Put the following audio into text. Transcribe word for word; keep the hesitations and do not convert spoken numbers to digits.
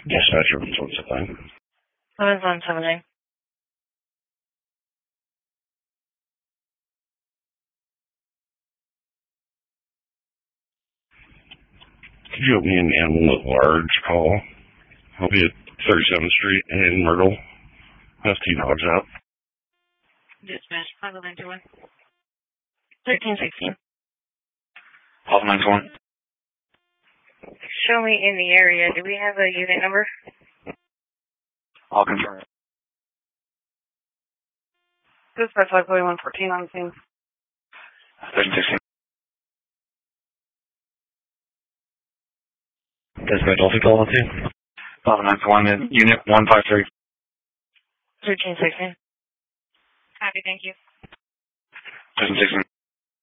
Dispatcher, what's the thing? seven one seven nine. Could you open me an animal at large call? I'll be at thirty-seventh Street in Myrtle. Have two dogs out. Dispatch, five nine two one. thirteen sixteen. five nine two one. Show me in the area. Do we have a unit number? I'll confirm it. Dispatch five forty-one fourteen on the scene. thirteen sixteen. Dispatch, also call on two. five nine two one, unit one five three. thirteen sixteen. Copy, thank you. thirteen sixteen.